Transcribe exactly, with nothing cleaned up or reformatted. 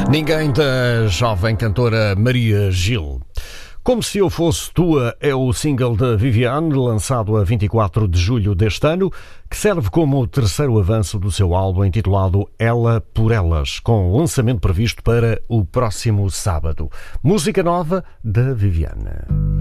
Ninguém da jovem cantora Maria Gil. Como Se Eu Fosse Tua é o single de Viviane, lançado a vinte e quatro de julho deste ano, que serve como o terceiro avanço do seu álbum intitulado Ela por Elas, com lançamento previsto para o próximo sábado. Música nova da Viviane.